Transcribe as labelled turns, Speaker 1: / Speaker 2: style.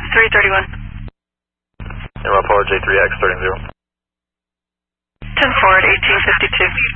Speaker 1: 331.
Speaker 2: And Apollo J3X starting 0.
Speaker 1: 10 forward, 1852.